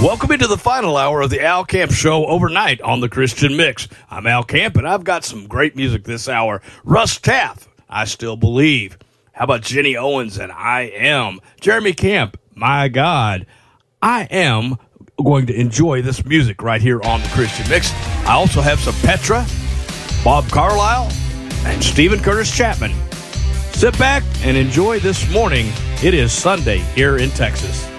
Welcome into the final hour of the Al Camp Show overnight on the Christian Mix. I'm Al Camp, and I've got some great music this hour. Russ Taff, I Still Believe. How about Jenny Owens and I Am? Jeremy Camp, My God. I am going to enjoy this music right here on the Christian Mix. I also have some Petra, Bob Carlisle, and Stephen Curtis Chapman. Sit back and enjoy this morning. It is Sunday here in Texas.